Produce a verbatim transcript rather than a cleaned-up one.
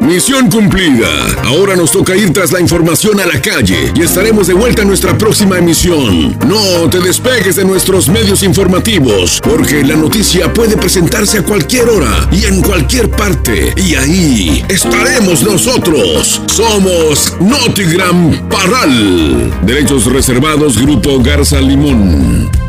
Misión cumplida. Ahora nos toca ir tras la información a la calle y estaremos de vuelta en nuestra próxima emisión. No te despegues de nuestros medios informativos, porque la noticia puede presentarse a cualquier hora y en cualquier parte. Y ahí estaremos nosotros. Somos Notigram Parral. Derechos reservados, Grupo Garza Limón.